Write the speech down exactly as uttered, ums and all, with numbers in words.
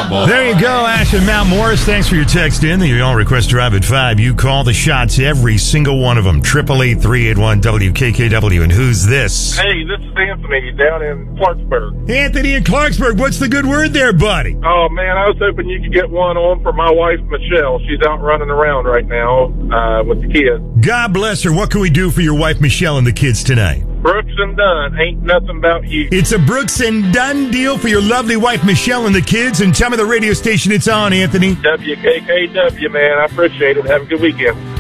boy. There you go, Ash and Mount Morris. Thanks for your text in. You all request drive at five. You call the shots, every single one of them. Triple eight three eight one W K K W. And who's this? Hey, this is Anthony down in Clarksburg. Anthony in Clarksburg. What's the good word there, buddy? Oh man, I was hoping you could get one on for my wife Michelle. She's out running around right now uh, with the kids. God bless her. What can we do for your wife Michelle and the kids tonight? Brooks and Dunn, ain't nothing about you. It's a Brooks and Dunn deal for your lovely wife Michelle and the kids. And tell me the radio station it's on, Anthony. W K K W, man. I appreciate it. Have a good weekend.